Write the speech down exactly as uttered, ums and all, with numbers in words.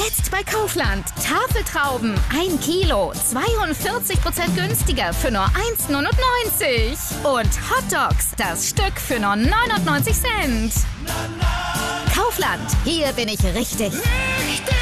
Jetzt bei Kaufland. Tafeltrauben. Ein Kilo. zweiundvierzig Prozent günstiger für nur eins neunundneunzig. Und Hotdogs. Das Stück für nur neunundneunzig Cent. Kaufland. Hier bin ich richtig. Richtig